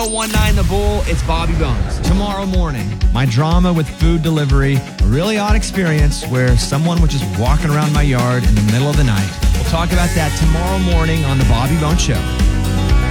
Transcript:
1019 The Bull, it's Bobby Bones. Tomorrow morning, my drama with food delivery, a really odd experience where someone was just walking around my yard in the middle of the night. We'll talk about that tomorrow morning on The Bobby Bones Show.